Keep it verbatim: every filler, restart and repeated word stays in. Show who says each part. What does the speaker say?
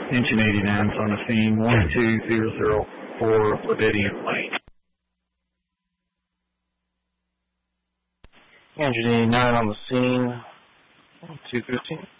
Speaker 1: Engine eighty-nine's on the scene, one two zero zero four Levidian Lane.
Speaker 2: Engine eighty-nine on the scene, one two fifteen.